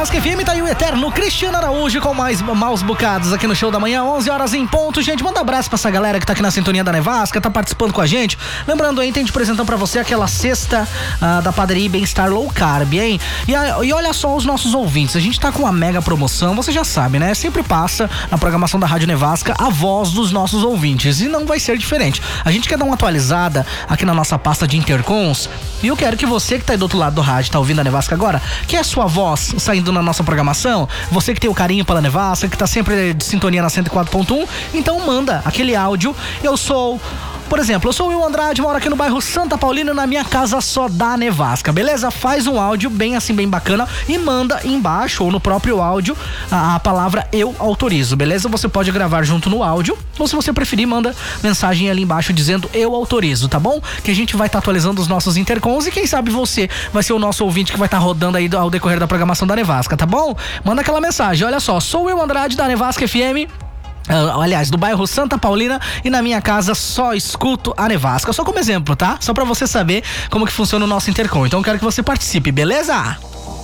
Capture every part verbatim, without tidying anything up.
Nevasca F M, tá aí o eterno Cristiano Araújo com mais maus bocados aqui no Show da Manhã, onze horas em ponto. Gente, manda um abraço pra essa galera que tá aqui na sintonia da Nevasca, tá participando com a gente. Lembrando aí, tem de apresentando pra você aquela cesta uh, da padaria Bem-Estar Low Carb, hein? E, e olha só os nossos ouvintes, a gente tá com uma mega promoção, você já sabe, né? Sempre passa na programação da Rádio Nevasca a voz dos nossos ouvintes e não vai ser diferente. A gente quer dar uma atualizada aqui na nossa pasta de intercons e eu quero que você que tá aí do outro lado do rádio, tá ouvindo a Nevasca agora, que é a sua voz saindo na nossa programação, você que tem o carinho pela Nevasca, que tá sempre de sintonia na cento e quatro ponto um, então manda aquele áudio. Eu sou... Por exemplo, eu sou o Will Andrade, moro aqui no bairro Santa Paulina, na minha casa só dá Nevasca, beleza? Faz um áudio bem assim, bem bacana e manda embaixo ou no próprio áudio a, a palavra eu autorizo, beleza? Você pode gravar junto no áudio ou se você preferir, manda mensagem ali embaixo dizendo eu autorizo, tá bom? Que a gente vai estar tá atualizando os nossos intercons e quem sabe você vai ser o nosso ouvinte que vai estar tá rodando aí ao decorrer da programação da Nevasca, tá bom? Manda aquela mensagem, olha só, sou o Will Andrade da Nevasca F M. Uh, aliás, do bairro Santa Paulina e na minha casa só escuto a Nevasca. Só como exemplo, tá? Só pra você saber como que funciona o nosso intercom. Então eu quero que você participe, beleza?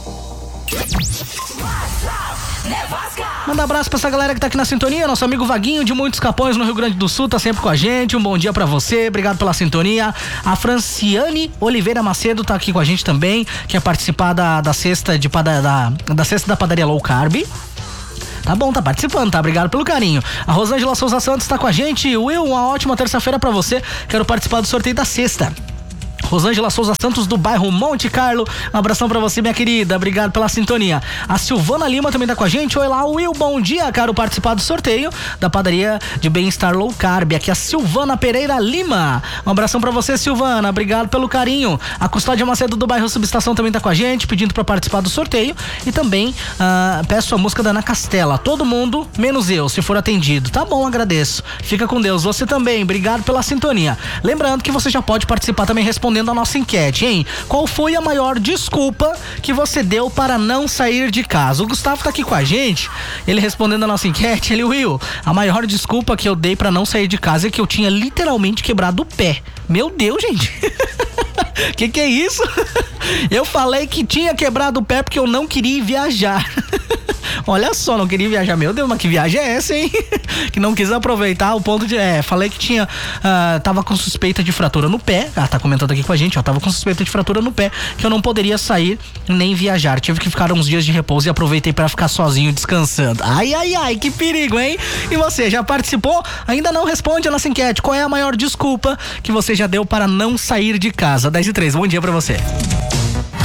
Manda um abraço pra essa galera que tá aqui na sintonia. Nosso amigo Vaguinho de Muitos Capões no Rio Grande do Sul tá sempre com a gente. Um bom dia pra você, obrigado pela sintonia. A Franciane Oliveira Macedo tá aqui com a gente também, quer participar da, da cesta de pada, da, da cesta da padaria Low Carb. Tá bom, tá participando, tá? Obrigado pelo carinho. A Rosângela Souza Santos tá com a gente. Will, uma ótima terça-feira pra você. Quero participar do sorteio da sexta. Rosângela Souza Santos do bairro Monte Carlo, um abração pra você, minha querida, obrigado pela sintonia. A Silvana Lima também tá com a gente. Oi lá, Will, bom dia, quero participar do sorteio da padaria de Bem-Estar Low Carb. Aqui é a Silvana Pereira Lima, um abração pra você, Silvana, obrigado pelo carinho. A Custódia Macedo do bairro Subestação também tá com a gente, pedindo pra participar do sorteio. E também uh, peço a música da Ana Castela, todo mundo, menos eu, se for atendido. Tá bom, agradeço, fica com Deus, você também, obrigado pela sintonia. Lembrando que você já pode participar também respondendo a nossa enquete, hein? Qual foi a maior desculpa que você deu para não sair de casa? O Gustavo tá aqui com a gente, ele respondendo a nossa enquete, ele, Will, a maior desculpa que eu dei para não sair de casa é que eu tinha literalmente quebrado o pé. Meu Deus, gente. Que que é isso? Eu falei que tinha quebrado o pé porque eu não queria viajar. Olha só, não queria viajar. Meu Deus, mas que viagem é essa, hein? Que não quis aproveitar o ponto de... É, falei que tinha... Uh, tava com suspeita de fratura no pé. Ah, tá comentando aqui com a gente, ó. Tava com suspeita de fratura no pé, que eu não poderia sair nem viajar. Tive que ficar uns dias de repouso e aproveitei pra ficar sozinho descansando. Ai, ai, ai, que perigo, hein? E você, já participou? Ainda não responde a nossa enquete. Qual é a maior desculpa que você já deu para não sair de casa? dez e três, bom dia pra você.